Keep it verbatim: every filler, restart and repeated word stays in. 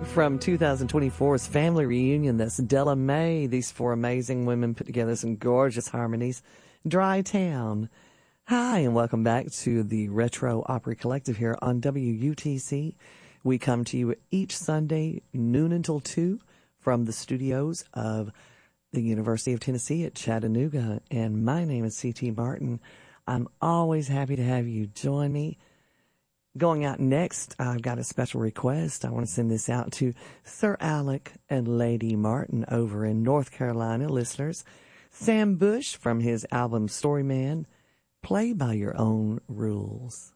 from two thousand twenty-four's family reunion. That's Della Mae. These four amazing women put together some gorgeous harmonies. Dry Town. Hi, and welcome back to the Retro Opry Collective here on W U T C. We come to you each Sunday, noon until two, from the studios of the University of Tennessee at Chattanooga. And my name is C T Martin. I'm always happy to have you join me. Going out next, I've got a special request. I want to send this out to Sir Alec and Lady Martin over in North Carolina, listeners. Sam Bush from his album Storyman, Play by Your Own Rules.